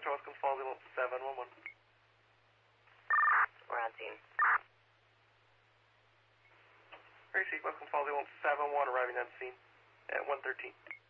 Victor, welcome Falls, 711. We're on scene. Gracie, welcome Falls, 711, arriving on scene at 113.